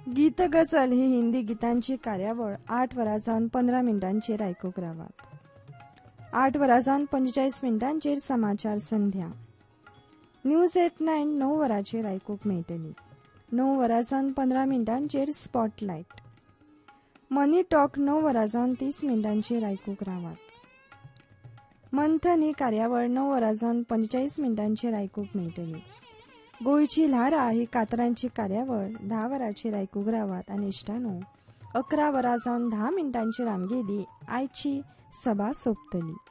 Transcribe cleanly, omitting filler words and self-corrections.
गीत गजल ही हिंदी गीतांची कार्यावळ 8 वरां जावन 15 मिनटांचेर आयकूंक रावात. 8 वरां जावन 45 मिनटांचेर समाचार संध्या. न्यूज एट 9 9 वरांचेर आयकूंक मेळटली. 9 वरां जावन 15 मिनटांचेर स्पॉटलायट. मनी टॉक 9 वरां जावन 30 मिनटांचेर आयकूंक रावात. मंथन ही कार्यावळ 9 वरां जावन 45 मिनटांचेर आयकूंक मेळटली. गोंयची ल्हारा ही कातरांची कार्यावळ 10 वरांचेर आयकूंक रावात. आनी इश्टानो 11 वरां जावन 10 मिनटांचेर आमगेली आयची सभा सोंपतली.